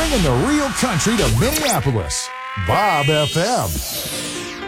Bringing the real country to Minneapolis. Bob FM.